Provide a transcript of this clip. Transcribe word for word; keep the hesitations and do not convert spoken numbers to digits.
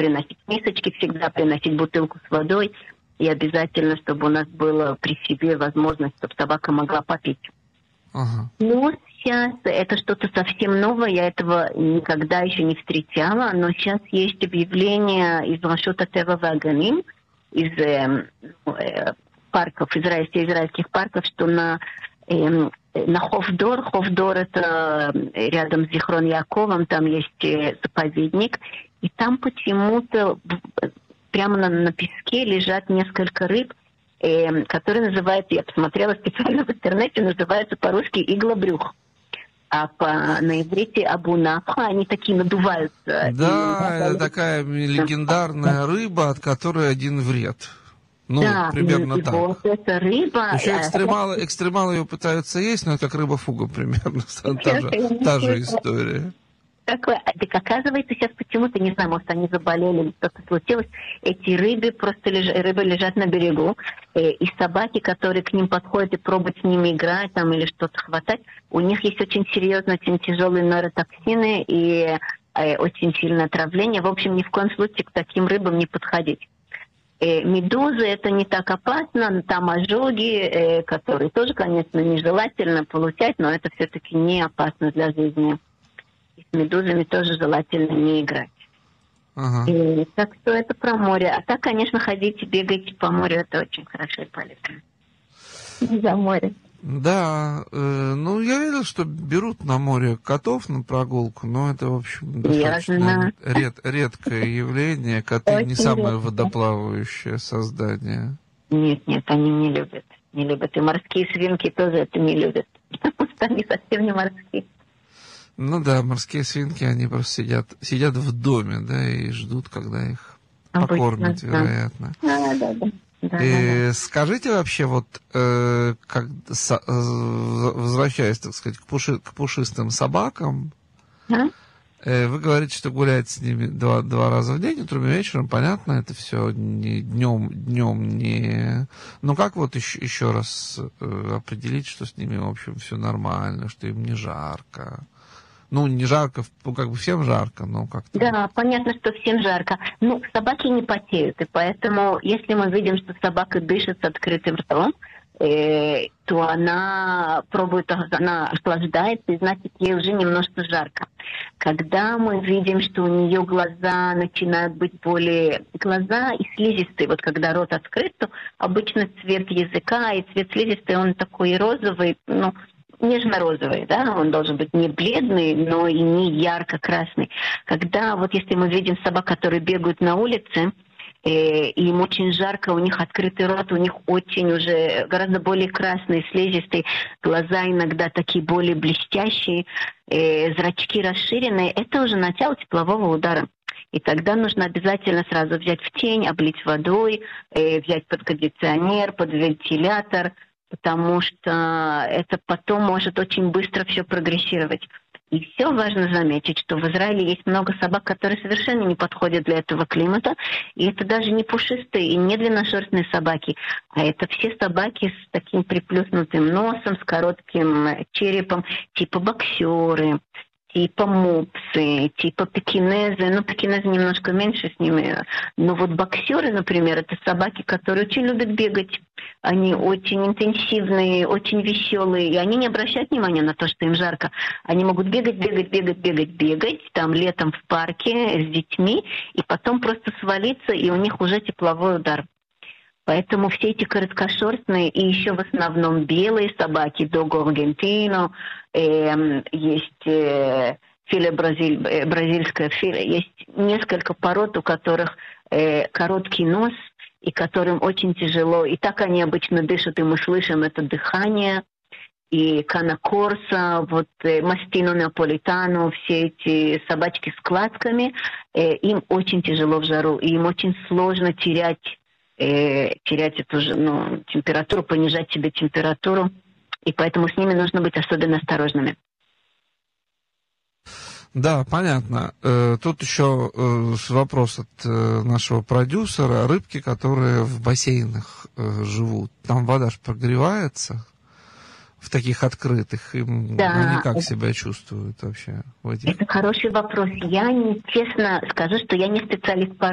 приносить мисочки, всегда приносить бутылку с водой. И обязательно, чтобы у нас была при себе возможность, чтобы собака могла попить. Ага. Но сейчас это что-то совсем новое, я этого никогда еще не встречала, но сейчас есть объявление из Рашута Тева Ваганим, из э, э, парков, израильских, израильских парков, что на, э, на Хофдор, Хофдор это рядом с Зихрон Яковом, там есть заповедник, и там почему-то прямо на, на песке лежат несколько рыб, э, которые называются, я посмотрела специально в интернете, называются по-русски иглобрюх. А по, на иврите абунафха, они такие надуваются. Да, и, это такая легендарная рыба, от которой один вред. Ну, да, примерно и так. Вот эта рыба... Еще экстремалы, экстремалы ее пытаются есть, но это как рыба-фуга примерно. Та же, та же история. Такое, так оказывается, сейчас почему-то, не знаю, может, они заболели или что-то случилось, эти рыбы просто леж, рыбы лежат на берегу, э, и собаки, которые к ним подходят и пробуют с ними играть там, или что-то хватать, у них есть очень серьезные, очень тяжелые нейротоксины и э, очень сильное отравление. В общем, ни в коем случае к таким рыбам не подходить. Э, медузы это не так опасно, там ожоги, э, которые тоже, конечно, нежелательно получать, но это все-таки не опасно для жизни. С медузами тоже желательно не играть. Ага. И, так что это про море. А так, конечно, ходить и бегать по морю, это очень хорошо и полезно. За море. Да, э, ну я видел, что берут на море котов на прогулку, но это, в общем, достаточно ред, редкое явление. Коты очень не самое редко. Водоплавающее создание. Нет, нет, они не любят. Не любят. И морские свинки тоже это не любят. Потому что они совсем не морские. Ну да, морские свинки, они просто сидят, сидят в доме, да, и ждут, когда их обычно, покормят, да. Вероятно. Да, да, да. Да, и да, да. Скажите вообще, вот, э, как, со, возвращаясь, так сказать, к, пуши, к пушистым собакам, а? э, вы говорите, что гуляете с ними два, два раза в день, утром и вечером, понятно, это все не днем, днем не... Ну как вот еще, еще раз э, определить, что с ними, в общем, все нормально, что им не жарко? Ну, не жарко, ну, как бы всем жарко, но как-то... Да, понятно, что всем жарко. Ну, собаки не потеют, и поэтому, если мы видим, что собака дышит с открытым ртом, э, то она пробует, она охлаждается, и значит, ей уже немножко жарко. Когда мы видим, что у нее глаза начинают быть более... Глаза и слизистые, вот когда рот открыт, то обычно цвет языка и цвет слизистой, он такой розовый, ну, нежно-розовый, да, он должен быть не бледный, но и не ярко-красный. Когда, вот если мы видим собак, которые бегают на улице, э, и им очень жарко, у них открытый рот, у них очень уже гораздо более красные, слизистые, глаза иногда такие более блестящие, э, зрачки расширенные, это уже начало теплового удара. И тогда нужно обязательно сразу взять в тень, облить водой, э, взять под кондиционер, под вентилятор, потому что это потом может очень быстро все прогрессировать. И все важно заметить, что в Израиле есть много собак, которые совершенно не подходят для этого климата. И это даже не пушистые и не длинношерстные собаки, а это все собаки с таким приплюснутым носом, с коротким черепом, типа боксеры, типа мопсы, типа пекинезы. Ну, пекинезы немножко меньше с ними. Но вот боксеры, например, это собаки, которые очень любят бегать. Они очень интенсивные, очень веселые. И они не обращают внимания на то, что им жарко. Они могут бегать, бегать, бегать, бегать, бегать. Там летом в парке с детьми. И потом просто свалиться, и у них уже тепловой удар. Поэтому все эти короткошерстные и еще в основном белые собаки, дого аргентино, э, есть э, филе бразиль, э, бразильское филе, есть несколько пород, у которых э, короткий нос, и которым очень тяжело. И так они обычно дышат, и мы слышим это дыхание. И канакорса, вот э, мастино неаполитано, все эти собачки с складками, э, им очень тяжело в жару, и им очень сложно терять Э, терять эту же, ну, температуру, понижать себе температуру. И поэтому с ними нужно быть особенно осторожными. Да, понятно. Э, тут еще э, вопрос от э, нашего продюсера. Рыбки, которые в бассейнах э, живут, там вода же прогревается в таких открытых. Им, да. Они как себя чувствуют вообще? В этих... Это хороший вопрос. Я не, честно скажу, что я не специалист по